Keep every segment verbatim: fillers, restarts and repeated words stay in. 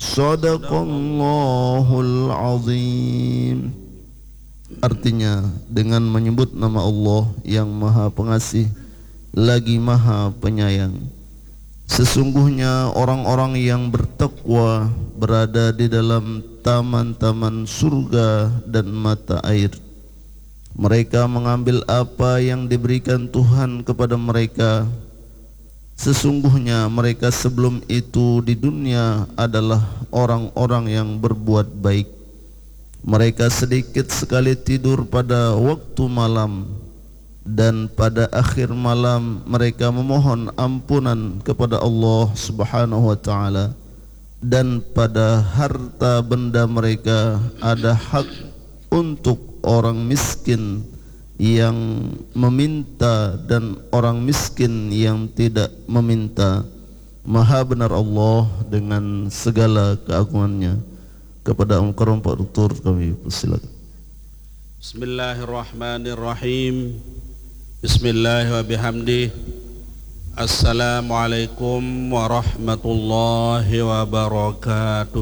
Shadaqallahul azim. Artinya, dengan menyebut nama Allah yang Maha Pengasih lagi Maha Penyayang. Sesungguhnya orang-orang yang bertakwa berada di dalam taman-taman surga dan mata air. Mereka mengambil apa yang diberikan Tuhan kepada mereka. Sesungguhnya mereka sebelum itu di dunia adalah orang-orang yang berbuat baik. Mereka sedikit sekali tidur pada waktu malam, dan pada akhir malam mereka memohon ampunan kepada Allah Subhanahu wa taala. Dan pada harta benda mereka ada hak untuk orang miskin yang meminta dan orang miskin yang tidak meminta. Maha benar Allah dengan segala keagungannya. Kepada Al-Karim Pak Doktor kami persilakan. Bismillahirrahmanirrahim. Bismillah wa bihamdih. Assalamualaikum warahmatullahi wabarakatuh.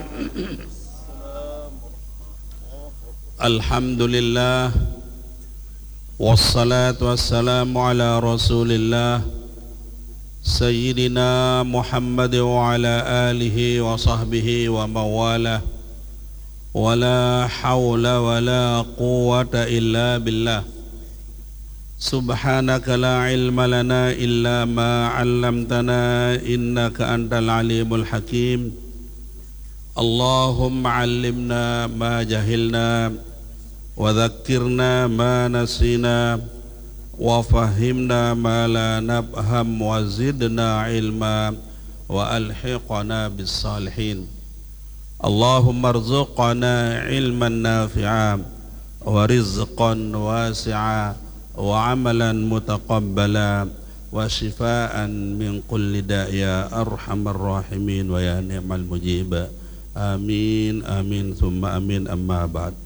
Alhamdulillah, wassalatu wassalamu ala rasulillah Sayyidina Muhammad wa ala alihi wa sahbihi wa mawalah. Wa la hawla wa la quwwata illa billah. Subhanaka la ilma lana illa ma 'allamtana innaka antal alimul hakim. Allahumma 'allimna ma jahilna wa dhakkirna ma nasina wa fahimna ma la nafham wa zidna ilma wa alhiqna bis salihin. Allahumma arzuqna ilman nafi'a wa rizqan wasi'a wa amalan mutaqabbala wa shifaan min kulli da'i ya arhamar rahimin wa ya ni'mal mujib. Amin amin thumma amin, amma ba'd.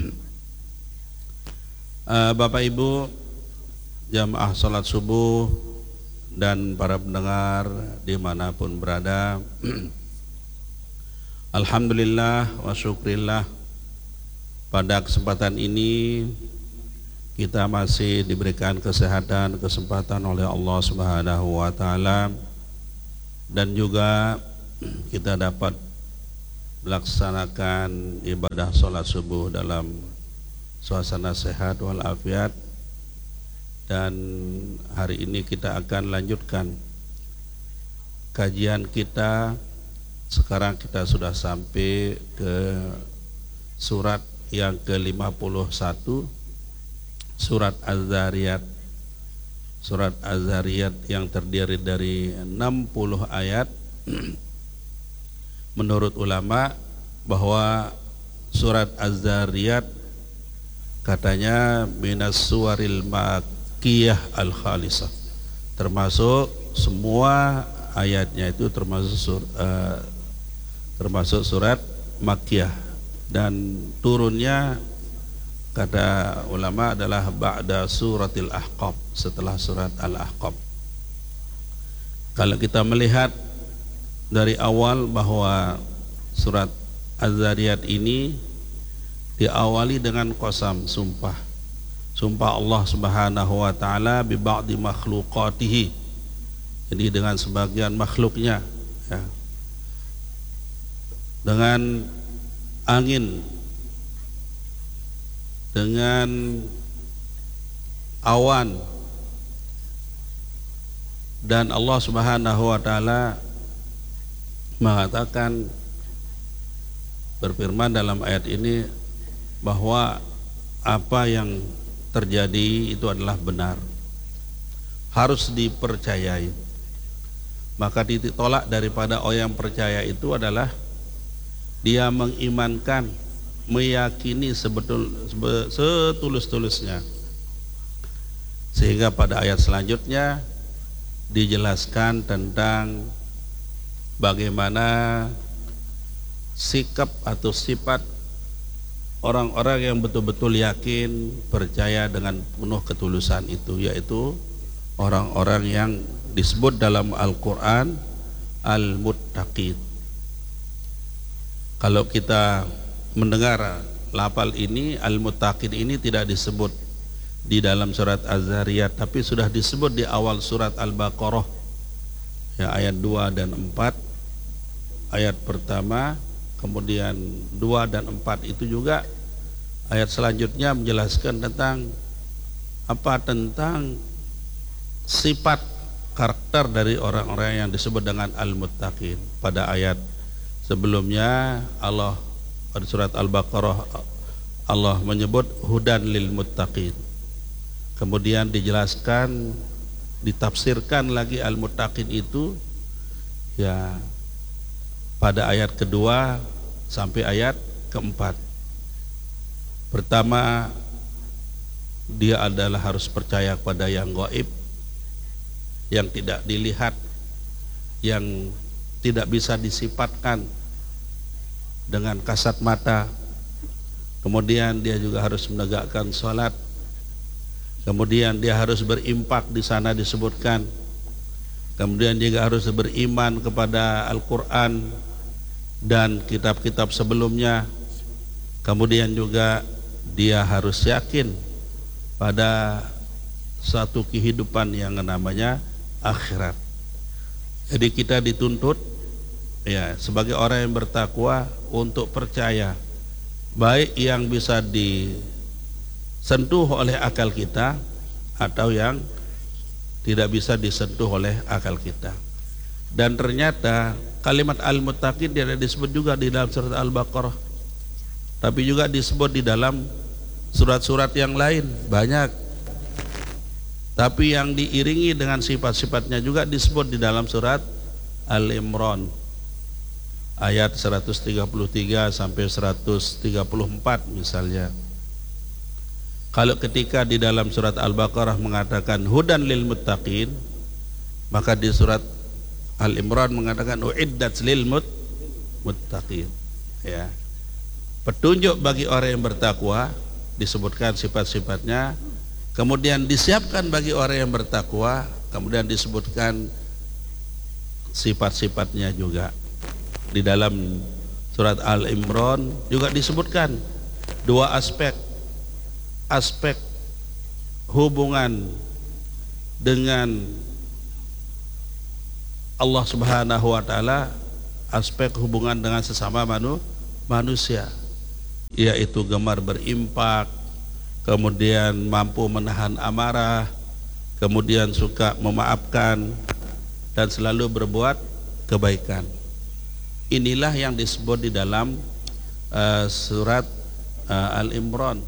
uh, Bapak Ibu jamaah salat subuh dan para pendengar dimanapun berada, alhamdulillah wa syukrillah, pada kesempatan ini kita masih diberikan kesehatan, kesempatan oleh Allah Subhanahu wa taala, dan juga kita dapat melaksanakan ibadah salat subuh dalam suasana sehat walafiat. Dan hari ini kita akan lanjutkan kajian kita. Sekarang kita sudah sampai ke surat yang ke lima puluh satu, surat Az-Zariyat. Surat Az-Zariyat yang terdiri dari enam puluh ayat. Menurut ulama bahwa surat Az-Zariyat katanya minas suwaril mak Kiyah al-khalisah, termasuk semua ayatnya itu termasuk sur, uh, termasuk surat Makkiyah, dan turunnya kata ulama adalah ba'da suratil Ahqaf, setelah surat Al-Ahqaf. Kalau kita melihat dari awal bahwa surat Az-Zariyat ini diawali dengan qasam, sumpah. Sumpah Allah Subhanahu wa taala bi ba'di makhluqatihi. Jadi dengan sebagian makhluknya, ya. Dengan angin, dengan awan, dan Allah Subhanahu wa taala mengatakan, berfirman dalam ayat ini bahwa apa yang terjadi itu adalah benar, harus dipercayai. Maka titik tolak daripada orang yang percaya itu adalah dia mengimankan, meyakini sebetul setulus-tulusnya. Sehingga pada ayat selanjutnya dijelaskan tentang bagaimana sikap atau sifat orang-orang yang betul-betul yakin, percaya dengan penuh ketulusan itu, yaitu orang-orang yang disebut dalam Al-Quran Al-Muttaqin. Kalau kita mendengar lafal ini, al-muttaqin ini tidak disebut di dalam surat Az-Zariyat, tapi sudah disebut di awal surat Al-Baqarah, ya, ayat dua dan empat. Ayat pertama, kemudian dua dan empat itu juga ayat selanjutnya menjelaskan tentang apa, tentang sifat karakter dari orang-orang yang disebut dengan al-muttaqin. Pada ayat sebelumnya Allah pada surat Al-Baqarah Allah menyebut hudan lil muttaqin. Kemudian dijelaskan, ditafsirkan lagi al-muttaqin itu ya pada ayat kedua sampai ayat keempat. Pertama, dia adalah harus percaya kepada yang gaib, yang tidak dilihat, yang tidak bisa disifatkan dengan kasat mata. Kemudian dia juga harus menegakkan sholat. Kemudian dia harus berimpak, di sana disebutkan. Kemudian dia harus beriman kepada Al-Quran dan kitab-kitab sebelumnya. Kemudian juga dia harus yakin pada satu kehidupan yang namanya akhirat. Jadi kita dituntut ya sebagai orang yang bertakwa untuk percaya, baik yang bisa disentuh oleh akal kita atau yang tidak bisa disentuh oleh akal kita. Dan ternyata kalimat al-muttaqin tidak disebut juga di dalam surat Al-Baqarah, tapi juga disebut di dalam surat-surat yang lain banyak. Tapi yang diiringi dengan sifat-sifatnya juga disebut di dalam surat Al-Imran ayat seratus tiga puluh tiga sampai seratus tiga puluh empat misalnya. Kalau ketika di dalam surat Al-Baqarah mengatakan hudan lil muttaqin, maka di surat Al-Imran mengatakan uiddat lil muttaqin, ya. Petunjuk bagi orang yang bertakwa, disebutkan sifat-sifatnya. Kemudian disiapkan bagi orang yang bertakwa, kemudian disebutkan sifat-sifatnya juga. Di dalam surat Al-Imran juga disebutkan dua aspek. Aspek hubungan dengan Allah Subhanahu wa taala, aspek hubungan dengan sesama manu, manusia, yaitu gemar berimpak, kemudian mampu menahan amarah, kemudian suka memaafkan dan selalu berbuat kebaikan. Inilah yang disebut di dalam uh, surat uh, Al-Imran.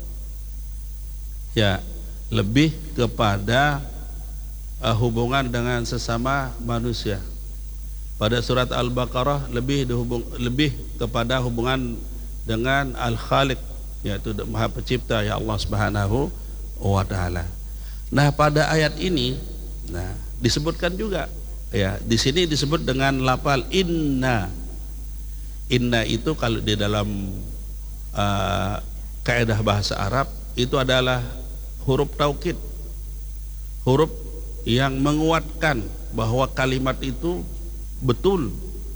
Ya, lebih kepada uh, hubungan dengan sesama manusia. Pada surat Al-Baqarah lebih dihubung, lebih kepada hubungan dengan Al-Khaliq, yaitu Maha Pencipta, ya Allah Subhanahu wa taala. Nah, pada ayat ini nah disebutkan juga ya, di sini disebut dengan lafal inna. Inna itu kalau di dalam uh, kaidah bahasa Arab itu adalah huruf taukid, huruf yang menguatkan bahwa kalimat itu betul.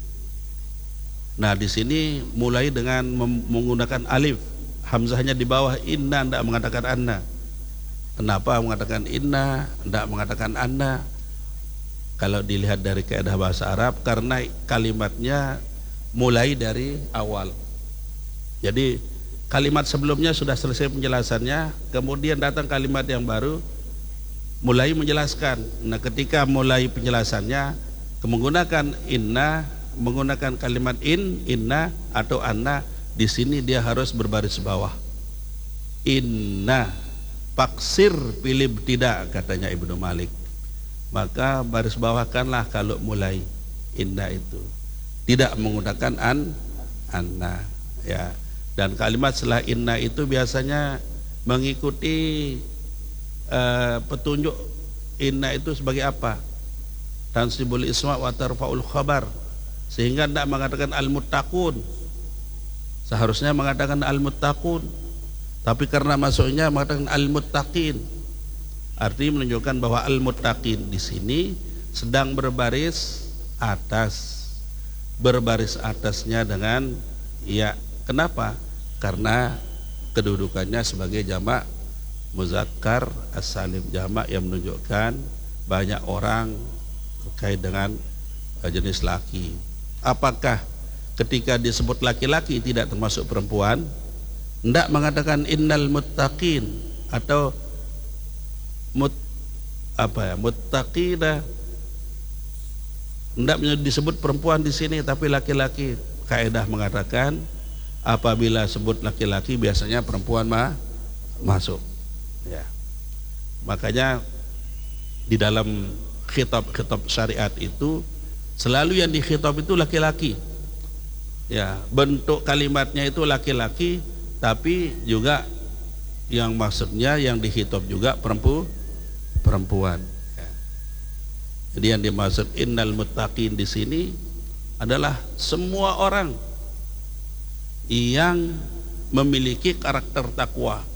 Nah, di sini mulai dengan menggunakan alif, hamzahnya di bawah inna, tidak mengatakan anna. Kenapa mengatakan inna, tidak mengatakan anna? Kalau dilihat dari kaidah bahasa Arab, karena kalimatnya mulai dari awal. Jadi kalimat sebelumnya sudah selesai penjelasannya, kemudian datang kalimat yang baru mulai menjelaskan. Nah, ketika mulai penjelasannya menggunakan inna, menggunakan kalimat in, inna atau anna, di sini dia harus berbaris bawah. Inna faksir pilih tidak, katanya Ibnu Malik. Maka baris bawahkanlah kalau mulai inna itu, tidak menggunakan an, anna, ya. Dan kalimat setelah inna itu biasanya mengikuti uh, petunjuk inna itu sebagai apa? Tansibul isma wa tarfa'ul khabar, sehingga tidak mengatakan al-muttaqun. Seharusnya mengatakan al-muttaqun, tapi karena masuknya mengatakan al-muttaqin. Artinya menunjukkan bahwa al-muttaqin di sini sedang berbaris atas, berbaris atasnya dengan Iya, kenapa? Karena kedudukannya sebagai jamak muzakkar as-salim, jamak yang menunjukkan banyak orang terkait dengan jenis laki. Apakah ketika disebut laki-laki tidak termasuk perempuan? Tidak mengatakan innal muttaqin atau mut apa ya muttaqina, tidak disebut perempuan di sini tapi laki-laki. Kaidah mengatakan apabila sebut laki-laki biasanya perempuan mah masuk. Ya. Makanya di dalam khitab-khitab syariat itu selalu yang dikhitab itu laki-laki. Ya, bentuk kalimatnya itu laki-laki, tapi juga yang maksudnya yang dikhitab juga perempu, perempuan. Ya. Jadi yang dimaksud innal muttaqin di sini adalah semua orang yang memiliki karakter takwa.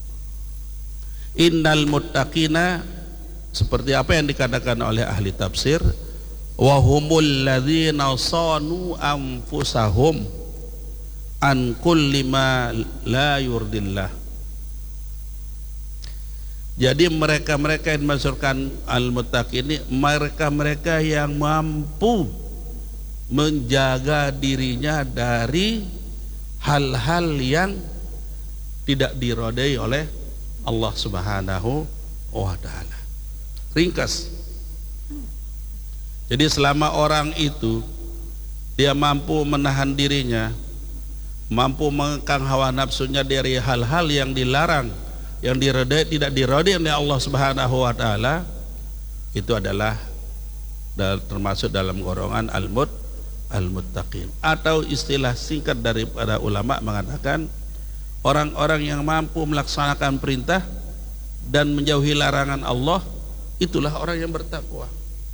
Innal muttaqina, seperti apa yang dikatakan oleh ahli tafsir, wa humul ladzina sanu anfusahum an kulli ma la yurdillah. Jadi mereka-mereka yang dimaksudkan al-muttaqin ini mereka-mereka yang mampu menjaga dirinya dari hal-hal yang tidak diridai oleh Allah Subhanahu wa ta'ala. Ringkas. Jadi selama orang itu dia mampu menahan dirinya, mampu mengekang hawa nafsunya dari hal-hal yang dilarang, yang diridai, tidak diridai oleh Allah Subhanahu wa ta'ala, itu adalah termasuk dalam golongan al-mut al-muttaqin. Atau istilah singkat daripada ulama mengatakan orang-orang yang mampu melaksanakan perintah dan menjauhi larangan Allah, itulah orang yang bertakwa.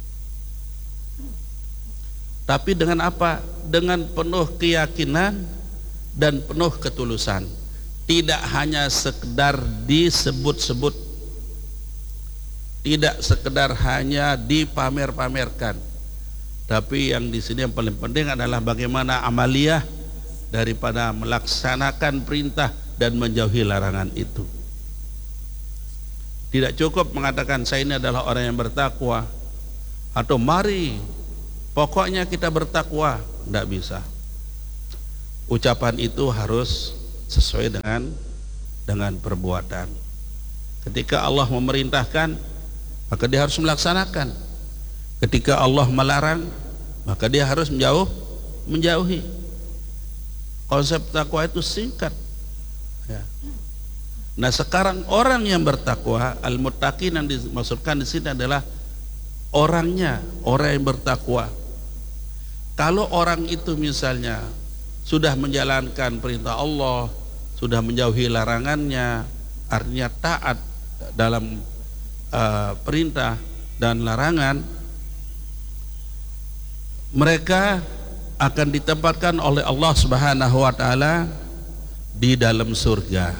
Tapi dengan apa? Dengan penuh keyakinan dan penuh ketulusan. Tidak hanya sekedar disebut-sebut, tidak sekedar hanya dipamer-pamerkan. Tapi yang di sini yang paling penting adalah bagaimana amaliyah daripada melaksanakan perintah dan menjauhi larangan itu. Tidak cukup mengatakan saya ini adalah orang yang bertakwa, atau mari pokoknya kita bertakwa. Tidak bisa. Ucapan itu harus sesuai dengan dengan perbuatan. Ketika Allah memerintahkan, maka dia harus melaksanakan. Ketika Allah melarang, maka dia harus menjauh menjauhi. Konsep takwa itu singkat. Ya. Nah sekarang orang yang bertakwa, al-muttaqin yang dimaksudkan di sini adalah orangnya, orang yang bertakwa. Kalau orang itu misalnya sudah menjalankan perintah Allah, sudah menjauhi larangannya, artinya taat dalam uh, perintah dan larangan, mereka akan ditempatkan oleh Allah Subhanahu wa ta'ala di dalam surga.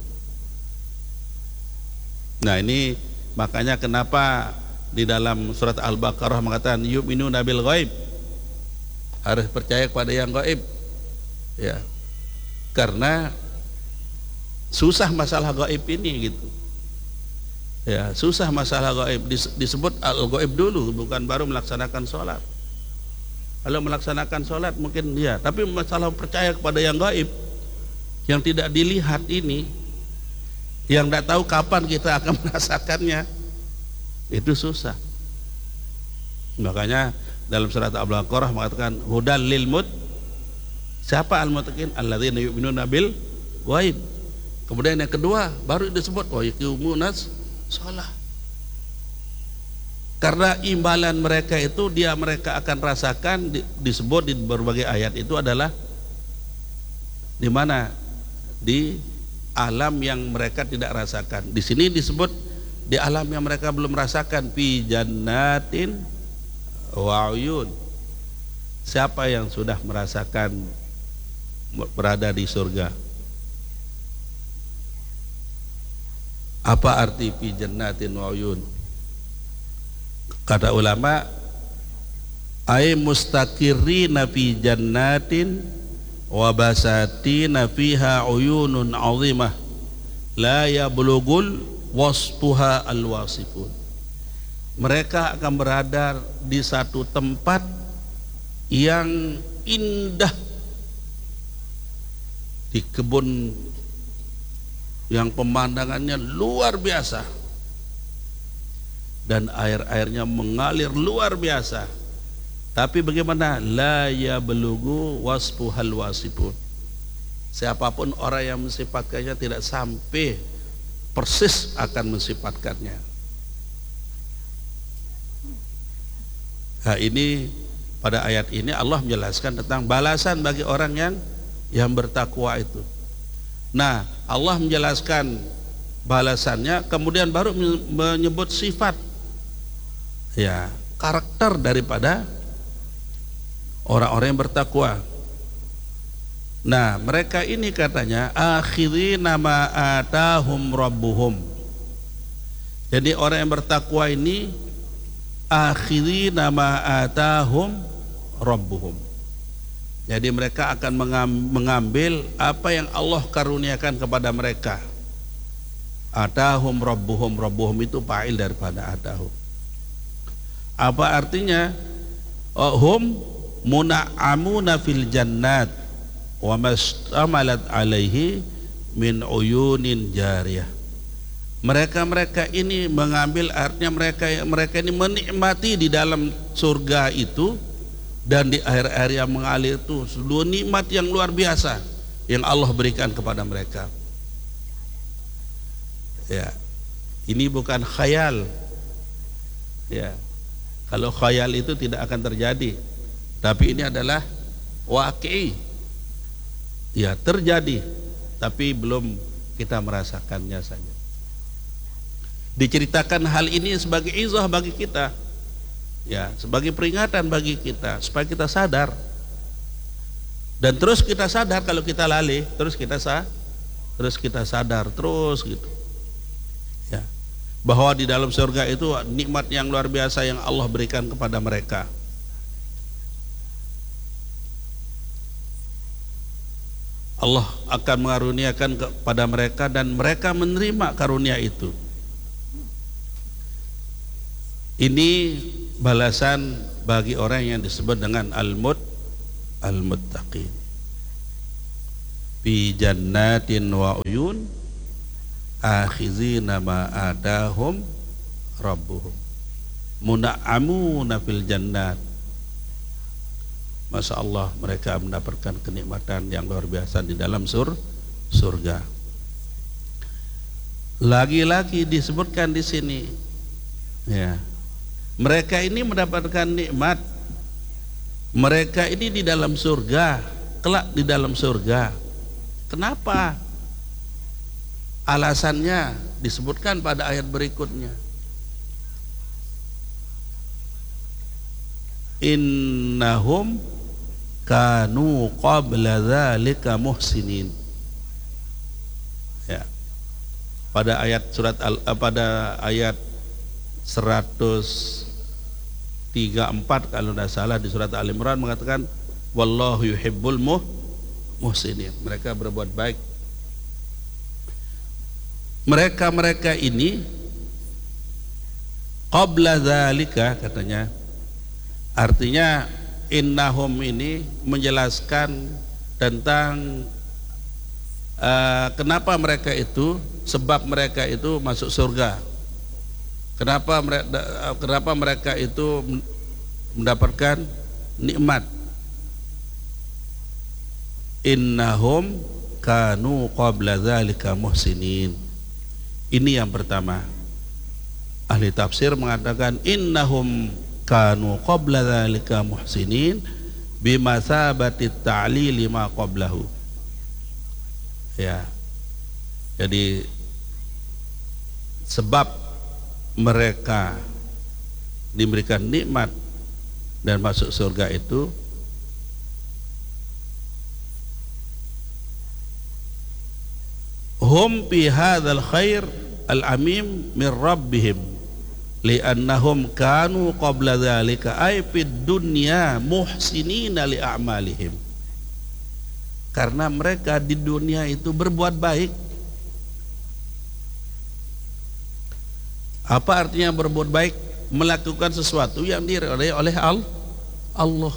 Nah ini makanya kenapa di dalam surat Al-Baqarah mengatakan yu'minuna bil ghaib, harus percaya kepada yang gaib. Ya, karena susah masalah gaib ini gitu. Ya, susah masalah gaib, disebut al-gaib dulu, bukan baru melaksanakan sholat. Kalau melaksanakan sholat mungkin dia, tapi masalah percaya kepada yang gaib, yang tidak dilihat ini, yang tidak tahu kapan kita akan merasakannya, itu susah. Makanya dalam surat Al-Baqarah mengatakan hudal lil mut, siapa al-muttaqin? Alladzina yu'minuna bil ghaib. Kemudian yang kedua baru disebut wa yuqimunas shalah. Karena imbalan mereka itu dia mereka akan rasakan, di, disebut di berbagai ayat itu adalah di mana? Di alam yang mereka tidak rasakan. Di sini disebut di alam yang mereka belum rasakan, fi jannatin wa uyun. Siapa yang sudah merasakan berada di surga? Apa arti fi jannatin wa uyun? Kata ulama, ay mustaqirrina fi jannatin wa basatina fiha uyunun 'azimah la yablugul wasfuha alwasifun. Mereka akan berada di satu tempat yang indah, di kebun yang pemandangannya luar biasa dan air-airnya mengalir luar biasa. Tapi bagaimana? La yablughu wasfuhal wasifun. Siapapun orang yang mensifatkannya tidak sampai persis akan mensifatkannya. Nah, ini pada ayat ini Allah menjelaskan tentang balasan bagi orang yang yang bertakwa itu. Nah, Allah menjelaskan balasannya, kemudian baru menyebut sifat, ya, karakter daripada orang-orang yang bertakwa. Nah, mereka ini katanya akhirina ma atahum rabbuhum. Jadi orang yang bertakwa ini akhirina ma atahum rabbuhum. Jadi mereka akan mengambil apa yang Allah karuniakan kepada mereka. Atahum rabbuhum, rabbuhum itu fa'il daripada atahum. Apa artinya? Hum muna'amuna fil jannat wa mastamalat alaihi min uyunin jariyah. Mereka-mereka ini mengambil, artinya mereka mereka ini menikmati di dalam surga itu dan di air-air yang mengalir itu, seluruh nikmat yang luar biasa yang Allah berikan kepada mereka. Ya, ini bukan khayal. Ya, kalau khayal itu tidak akan terjadi, tapi ini adalah waqi'. Ya, terjadi, tapi belum kita merasakannya saja. Diceritakan hal ini sebagai izah bagi kita, ya, sebagai peringatan bagi kita supaya kita sadar, dan terus kita sadar. Kalau kita lalai, terus kita sah, terus kita sadar terus gitu, ya, bahwa di dalam surga itu nikmat yang luar biasa yang Allah berikan kepada mereka. Allah akan mengaruniakan kepada mereka dan mereka menerima karunia itu. Ini balasan bagi orang yang disebut dengan al-mut al-muttaqin. Fi jannatin wa uyun akhizina ma atahum rabbuhum muna'amuna fil jannat. Masya Allah, mereka mendapatkan kenikmatan yang luar biasa di dalam sur surga. Lagi-lagi disebutkan di sini, ya, mereka ini mendapatkan nikmat. Mereka ini di dalam surga, kelak di dalam surga. Kenapa? Alasannya disebutkan pada ayat berikutnya. Innahum kanu qabla dzalika muhsinin. Ya. Pada ayat surat al, pada ayat seratus tiga puluh empat kalau tidak salah di surat Al-Imran mengatakan wallahu yuhibbul muh, muhsinin. Mereka berbuat baik. Mereka-mereka ini qabla dzalika katanya, artinya innahum ini menjelaskan tentang uh, kenapa mereka itu, sebab mereka itu masuk surga. Kenapa mereka, kenapa mereka itu mendapatkan nikmat? Innahum kanu qabla dzalika muhsinin. Ini yang pertama. Ahli tafsir mengatakan innahum kanu qabla dzalika muhsinin bimasabati ta'lili ma qablahu. Ya. Jadi sebab mereka diberikan nikmat dan masuk surga itu hum fi hadzal khair al-amim min rabbihim li'annahum kanu qabla dzalika ay fid dunya muhsinina li a'malihim. Karena mereka di dunia itu berbuat baik. Apa artinya berbuat baik? Melakukan sesuatu yang diridhai oleh Allah.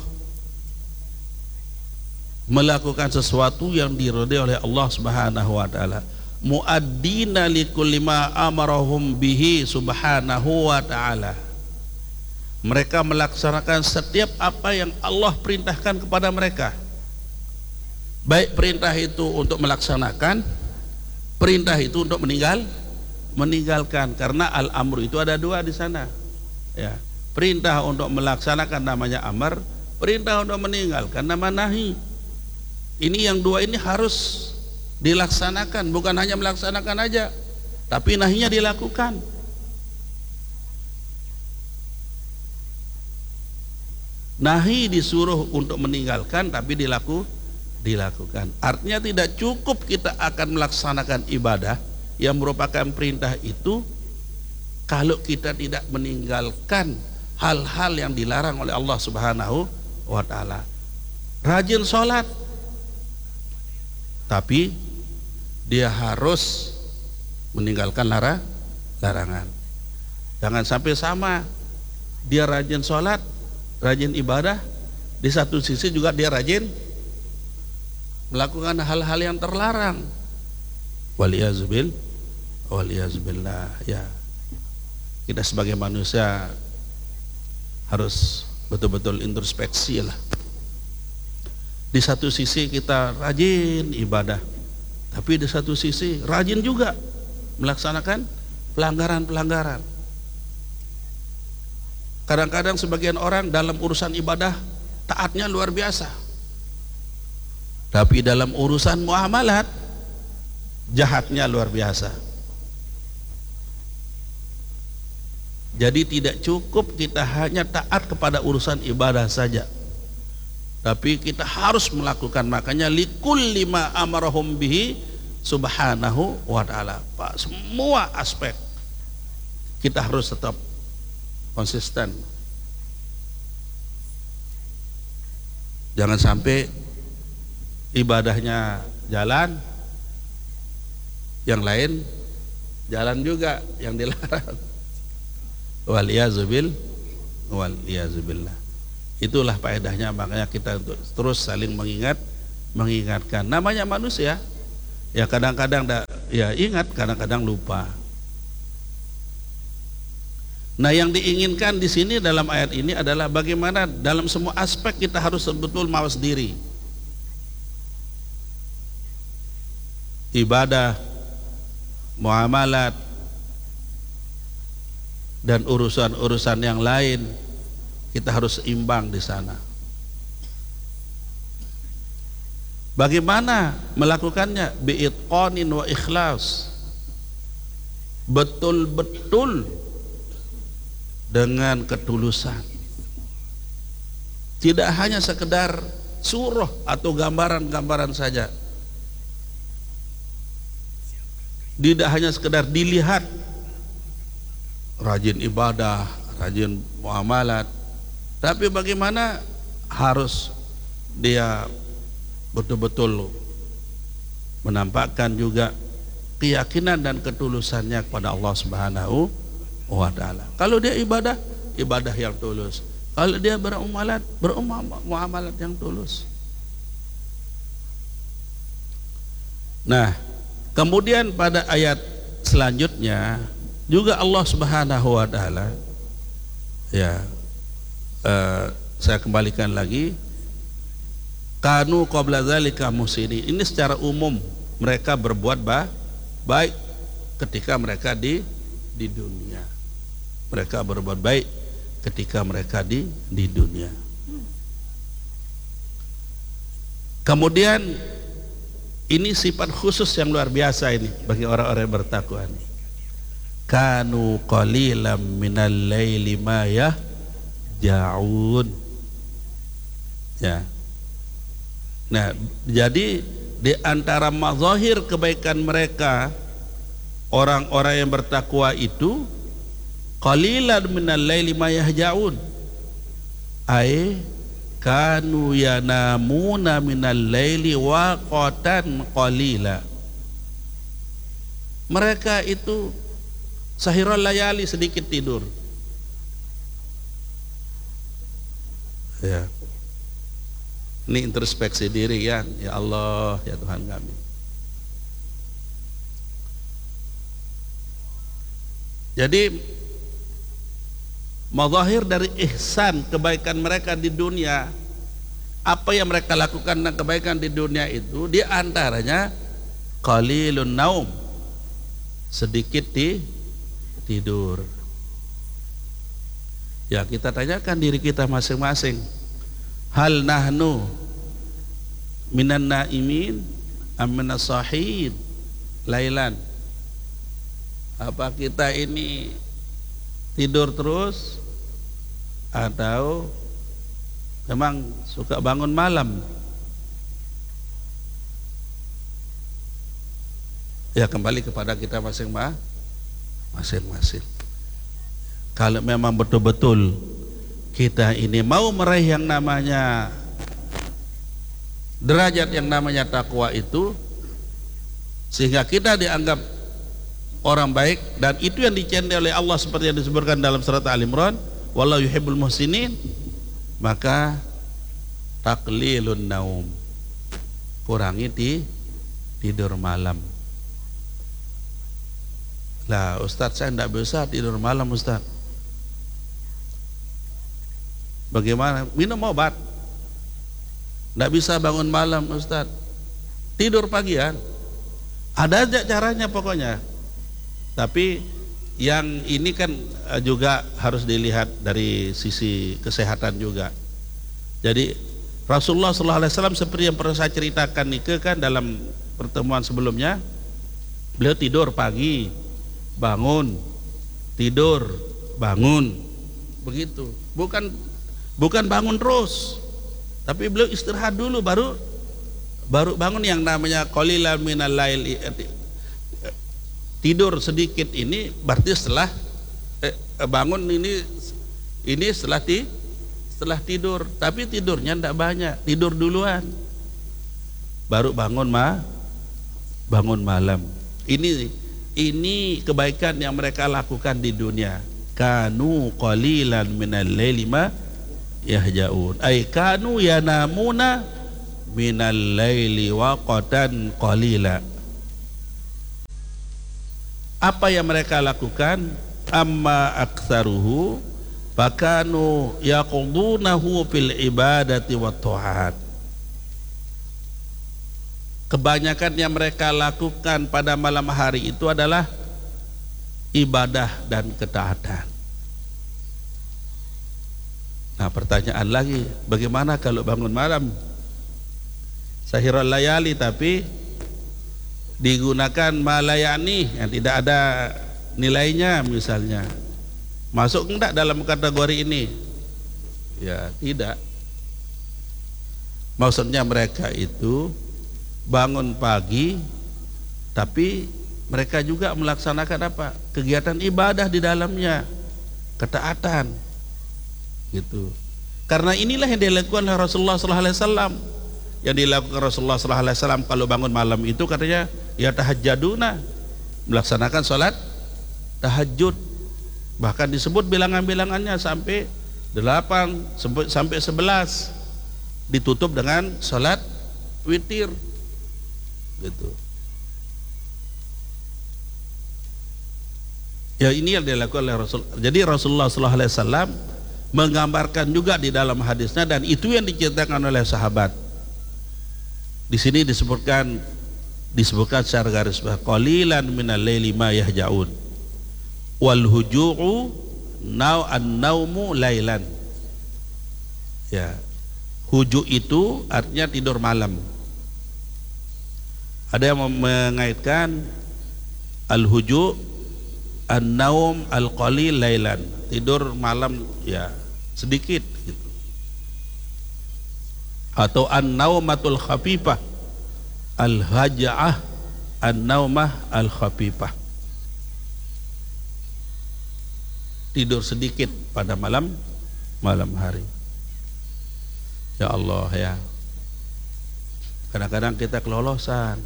Melakukan sesuatu yang diridhai oleh Allah Subhanahu wa taala. Muaddina likulli ma amarahum bihi subhanahu wa ta'ala. Mereka melaksanakan setiap apa yang Allah perintahkan kepada mereka. Baik perintah itu untuk melaksanakan, perintah itu untuk meninggal, meninggalkan. Karena al-amru itu ada dua di sana. Ya, perintah untuk melaksanakan namanya amar, perintah untuk meninggalkan nama nahi. Ini yang dua ini harus dilaksanakan, bukan hanya melaksanakan aja, tapi nahinya dilakukan. Nahi disuruh untuk meninggalkan, tapi dilaku, dilakukan. Artinya tidak cukup kita akan melaksanakan ibadah yang merupakan perintah itu kalau kita tidak meninggalkan hal-hal yang dilarang oleh Allah Subhanahu wa ta'ala. Rajin sholat, tapi dia harus meninggalkan lara, larangan. Jangan sampai sama, dia rajin sholat, rajin ibadah, di satu sisi juga dia rajin melakukan hal-hal yang terlarang. Waliyazubil, waliyazubillah. Ya, kita sebagai manusia harus betul-betul introspeksi lah. Di satu sisi kita rajin ibadah, tapi di satu sisi rajin juga melaksanakan pelanggaran-pelanggaran. Kadang-kadang sebagian orang dalam urusan ibadah taatnya luar biasa, tapi dalam urusan muamalat jahatnya luar biasa. Jadi tidak cukup kita hanya taat kepada urusan ibadah saja, tapi kita harus melakukan. Makanya likulli ma amarahum bihi subhanahu wa ta'ala. Pak, semua aspek kita harus tetap konsisten. Jangan sampai ibadahnya jalan, yang lain jalan juga yang dilarang. Waliyazubil, waliyazubillah. Itulah faedahnya, makanya kita untuk terus saling mengingat, mengingatkan. Namanya manusia, ya kadang-kadang ya ingat, kadang-kadang lupa. Nah, yang diinginkan di sini dalam ayat ini adalah bagaimana dalam semua aspek kita harus betul mawas diri. Ibadah, muamalat, dan urusan-urusan yang lain kita harus imbang di sana. Bagaimana melakukannya? Bi'itqanin wa ikhlas, betul-betul dengan ketulusan. Tidak hanya sekedar surah atau gambaran-gambaran saja, tidak hanya sekedar dilihat rajin ibadah, rajin muamalat, tapi bagaimana harus dia betul-betul menampakkan juga keyakinan dan ketulusannya kepada Allah Subhanahu wa ta'ala. Kalau dia ibadah, ibadah yang tulus. Kalau dia bermuamalat, bermuamalat yang tulus. Nah, kemudian pada ayat selanjutnya juga Allah Subhanahu wa ta'ala, ya, uh, saya kembalikan lagi, kanu qabla dzalika muhsinin. Ini secara umum mereka berbuat ba baik ketika mereka di di dunia. Mereka berbuat baik ketika mereka di di dunia. Kemudian ini sifat khusus yang luar biasa ini bagi orang-orang yang bertakwa ini. Kanu qalilan minal laili ma yahjaun. Ya. Nah, jadi di antara mazahir kebaikan mereka, orang-orang yang bertakwa itu qalilan minal laili ma yahjaun, ai kanu yanamuna minal laili waqatan qalila. Mereka itu sahirul layali, sedikit tidur. Ya. Ini introspeksi diri ya, ya Allah, ya Tuhan kami. Jadi mazahir dari ihsan, kebaikan mereka di dunia, apa yang mereka lakukan dan kebaikan di dunia itu, di antaranya qalilun naum, sedikit di tidur. Ya, kita tanyakan diri kita masing-masing, hal nahnu minan naimin am minas sahid lailan? Apa kita ini tidur terus atau memang suka bangun malam? Ya, kembali kepada kita masing-masing. Kalau memang betul-betul kita ini mau meraih yang namanya derajat yang namanya takwa itu, sehingga kita dianggap orang baik, dan itu yang dicintai oleh Allah seperti yang disebutkan dalam surat Al-Imran, wallahu yuhibbul muhsinin, maka taqlilun naum, kurangi di tidur malam. Lah Ustadz, saya tidak bisa tidur malam Ustadz. Bagaimana? Minum obat. Tidak bisa bangun malam Ustadz. Tidur pagian. Ada aja caranya pokoknya. Tapi yang ini kan juga harus dilihat dari sisi kesehatan juga. Jadi Rasulullah shallallahu alaihi wasallam seperti yang pernah saya ceritakan nih kan dalam pertemuan sebelumnya, beliau tidur pagi, bangun, tidur, bangun, begitu. Bukan bukan bangun terus, tapi beliau istirahat dulu baru baru bangun. Yang namanya qalilan minal lail, tidur sedikit ini berarti setelah eh, bangun ini ini setelah ti, setelah tidur, tapi tidurnya tidak banyak, tidur duluan baru bangun ma bangun malam. Ini ini kebaikan yang mereka lakukan di dunia. Kanu qalilan minal laili ma yahjaun, ay kanu yanamuna minal laili waqatan qalila. Apa yang mereka lakukan? Amma aktsaruhu fakanu yaqudunahu fil ibadati wat ta'at. Kebanyakan yang mereka lakukan pada malam hari itu adalah ibadah dan ketaatan. Nah, pertanyaan lagi, bagaimana kalau bangun malam sahirul layali tapi digunakan malayani yang tidak ada nilainya misalnya, masuk enggak dalam kategori ini? Ya tidak. Maksudnya mereka itu bangun pagi tapi mereka juga melaksanakan apa? Kegiatan ibadah di dalamnya, ketaatan gitu. Karena inilah yang dilakukan oleh Rasulullah sallallahu alaihi wasallam. Yang dilakukan Rasulullah sallallahu alaihi wasallam kalau bangun malam itu katanya ya tahajjuduna, melaksanakan sholat tahajud. Bahkan disebut bilangan-bilangannya sampai delapan sampai sebelas, ditutup dengan sholat witir gitu. Ya ini yang dilakukan oleh Rasul. Jadi Rasulullah sallallahu alaihi wasallam menggambarkan juga di dalam hadisnya, dan itu yang diceritakan oleh sahabat. Di sini disebutkan disebutkan secara garis bawah qalilan minal laili ma yahjaun wal huju'u nau an-naumu lailan. Ya, huju itu artinya tidur malam. Ada yang mengaitkan al-huju an-naum al-qalil lailan, tidur malam ya sedikit gitu. Atau an-naumatul khafifah, al-haja'ah an-naumah al-khafifah, tidur sedikit pada malam malam hari. Ya Allah ya. Kadang-kadang kita kelolosan.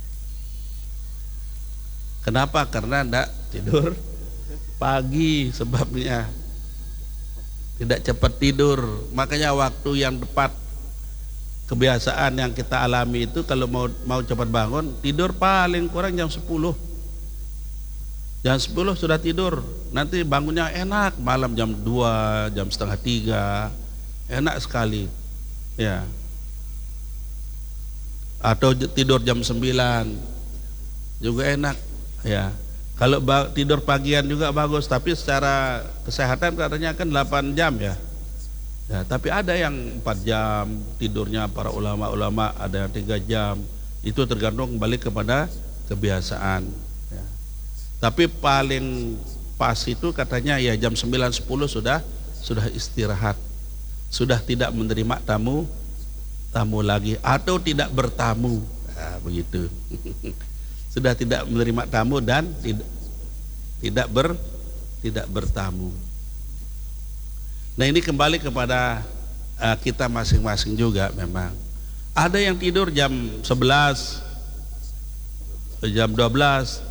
Kenapa? Karena tidak tidur pagi sebabnya. Tidak cepat tidur. Makanya waktu yang tepat, kebiasaan yang kita alami itu kalau mau mau cepat bangun, tidur paling kurang jam sepuluh. Jam sepuluh sudah tidur. Nanti bangunnya enak, malam jam dua, jam setengah tiga. Enak sekali. Ya. Atau tidur jam sembilan juga enak ya. Kalau tidur pagian juga bagus, tapi secara kesehatan katanya kan delapan jam ya. Ya, tapi ada yang empat jam tidurnya para ulama-ulama, ada yang tiga jam. Itu tergantung kembali kepada kebiasaan ya. Tapi paling pas itu katanya ya jam sembilan sepuluh sudah sudah istirahat. Sudah tidak menerima tamu tamu lagi atau tidak bertamu. Nah, begitu. Sudah tidak menerima tamu dan tidak tidak ber tidak bertamu. Nah, ini kembali kepada uh, kita masing-masing juga memang. Ada yang tidur jam sebelas, jam dua belas.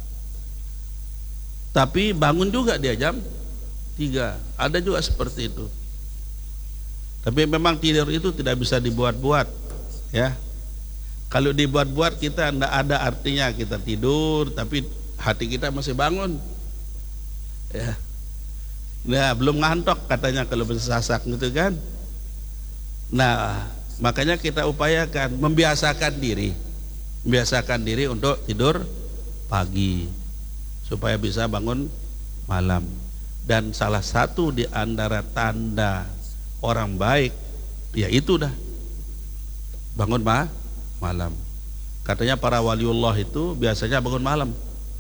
Tapi bangun juga dia jam tiga. Ada juga seperti itu. Tapi memang tidur itu tidak bisa dibuat-buat ya. Kalau dibuat-buat kita tidak ada artinya kita tidur tapi hati kita masih bangun ya. Nah, belum ngantok katanya kalau bersasak gitu kan. Nah, makanya kita upayakan membiasakan diri membiasakan diri untuk tidur pagi supaya bisa bangun malam. Dan salah satu di antara tanda orang baik ya itu dah bangun ma malam. Katanya para waliullah itu biasanya bangun malam.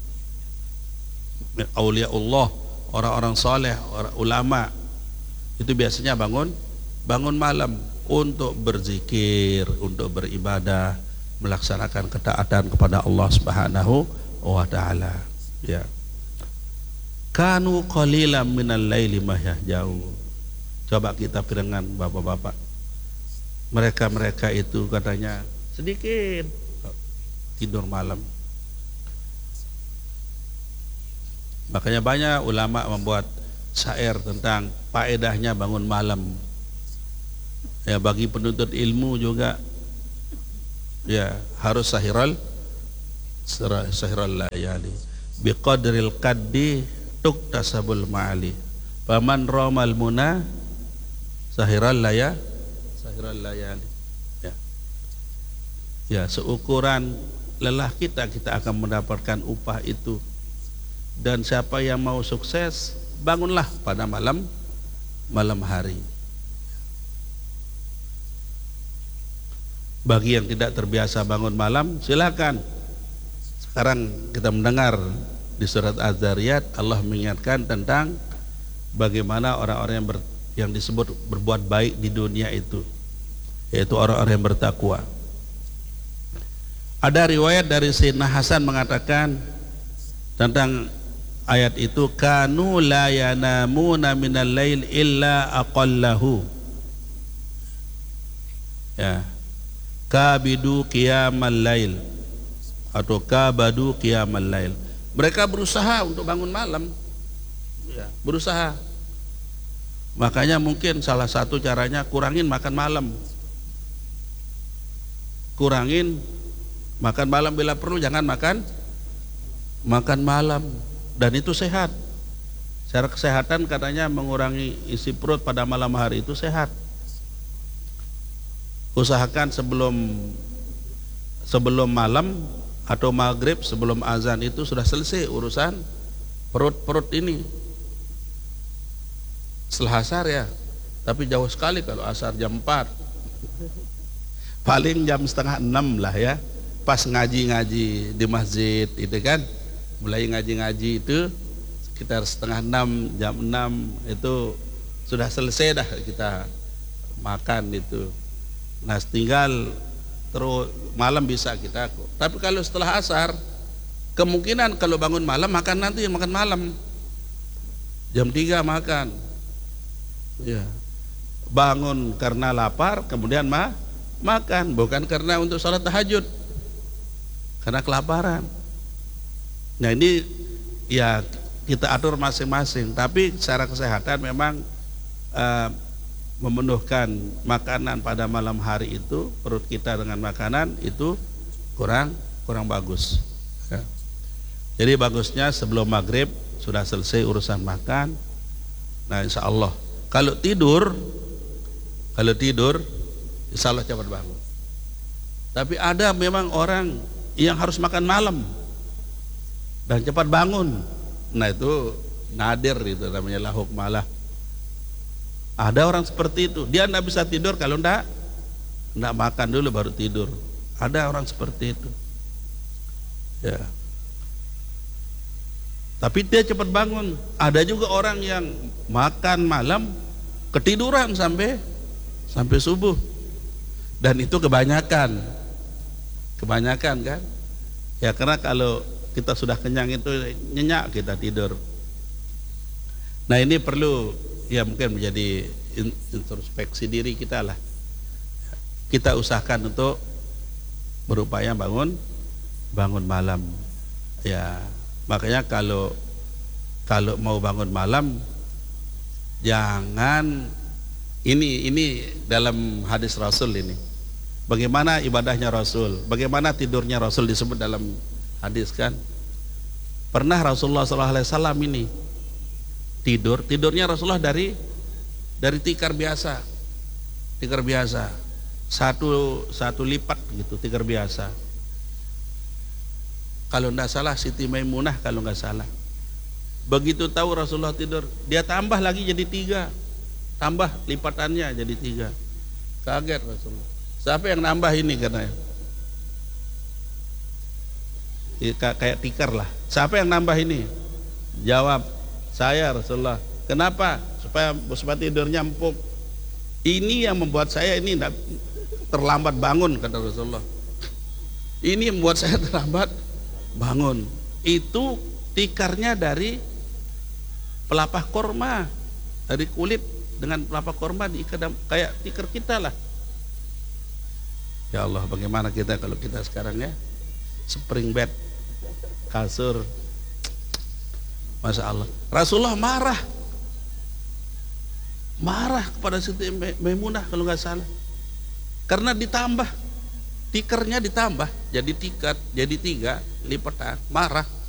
Auliaullah, orang-orang soleh, orang ulama itu biasanya bangun bangun malam untuk berzikir, untuk beribadah, melaksanakan ketaatan kepada Allah Subhanahu wa taala ya. Kanu qalilan minal laili ma yahjaun. Coba kita pirengan bapak-bapak. Mereka-mereka itu katanya sedikit tidur malam. Makanya banyak ulama membuat syair tentang faedahnya bangun malam. Ya, bagi penuntut ilmu juga ya harus sahiral sahiral layali. Biqadril qaddi tuktasabul ma'ali. Faman ramal muna sahiral laya sahiral layali ya. Ya, seukuran lelah kita kita akan mendapatkan upah itu. Dan siapa yang mau sukses, bangunlah pada malam malam hari. Bagi yang tidak terbiasa bangun malam, silakan. Sekarang kita mendengar di surat Az-Zariyat Allah mengingatkan tentang bagaimana orang-orang yang ber yang disebut berbuat baik di dunia itu, yaitu orang-orang yang bertakwa. Ada riwayat dari Sayyidina Hasan mengatakan tentang ayat itu, kanu la yanamuna minal lail illa aqallahu ya, kabidu qiyamal lail atau kabadu qiyamal lail. Mereka berusaha untuk bangun malam ya, berusaha. Makanya mungkin salah satu caranya kurangin makan malam, kurangin makan malam, bila perlu jangan makan makan malam, dan itu sehat. Secara kesehatan katanya mengurangi isi perut pada malam hari itu sehat. Usahakan sebelum sebelum malam atau maghrib, sebelum azan itu sudah selesai urusan perut-perut ini. Setelah asar ya, tapi jauh sekali kalau asar jam empat. Paling jam setengah enam lah ya, pas ngaji-ngaji di masjid itu kan. Mulai ngaji-ngaji itu sekitar setengah enam, jam enam itu sudah selesai dah kita makan itu. Nah, tinggal terus malam bisa kita. Tapi kalau setelah asar, kemungkinan kalau bangun malam makan nanti makan malam jam tiga makan. Ya, bangun karena lapar kemudian ma makan, bukan karena untuk sholat tahajud, karena kelaparan. Nah ini ya kita atur masing-masing, tapi secara kesehatan memang uh, memenuhkan makanan pada malam hari itu, perut kita dengan makanan itu kurang kurang bagus ya. Jadi bagusnya sebelum maghrib sudah selesai urusan makan. Nah insya Allah kalau tidur kalau tidur insya Allah cepat bangun. Tapi ada memang orang yang harus makan malam dan cepat bangun. Nah itu nadir, itu namanya lahuk malah. Ada orang seperti itu, dia tidak bisa tidur kalau tidak tidak makan dulu baru tidur. Ada orang seperti itu ya. Tapi dia cepat bangun. Ada juga orang yang makan malam ketiduran sampai sampai subuh, dan itu kebanyakan kebanyakan kan ya, karena kalau kita sudah kenyang itu nyenyak kita tidur. Nah ini perlu ya mungkin menjadi introspeksi diri kita lah. Kita usahakan untuk berupaya bangun bangun malam ya. Makanya kalau kalau mau bangun malam jangan ini ini dalam hadis Rasul ini. Bagaimana ibadahnya Rasul, bagaimana tidurnya Rasul disebut dalam hadis kan. Pernah Rasulullah shallallahu alaihi wasallam ini tidur, tidurnya Rasulullah dari dari tikar biasa, tikar biasa, satu satu lipat gitu, tikar biasa. Kalau tidak salah Siti Maimunah kalau nggak salah. Begitu tahu Rasulullah tidur, dia tambah lagi jadi tiga, tambah lipatannya jadi tiga. Kaget Rasulullah. Siapa yang nambah ini katanya? Kayak tikar lah. Siapa yang nambah ini? Jawab, saya Rasulullah. Kenapa? Supaya supaya tidurnya empuk. Ini yang membuat saya ini terlambat bangun, kata Rasulullah. Ini yang membuat saya terlambat bangun. Itu tikarnya dari pelepah korma, dari kulit dengan pelepah korma diikat kayak tikar kita lah. Ya Allah, bagaimana kita kalau kita sekarang ya spring bed, kasur, Masya Allah. Rasulullah marah marah kepada Siti Maimunah kalau nggak salah, karena ditambah tikernya, ditambah jadi tikat, jadi tiga lipatan, marah.